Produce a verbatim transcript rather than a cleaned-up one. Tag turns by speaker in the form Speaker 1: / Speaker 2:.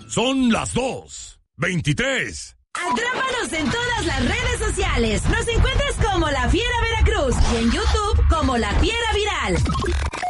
Speaker 1: Son las dos veintitrés.
Speaker 2: Atrápanos en todas las redes sociales. Nos encuentras como La Fiera Veracruz y en YouTube como La Fiera Viral.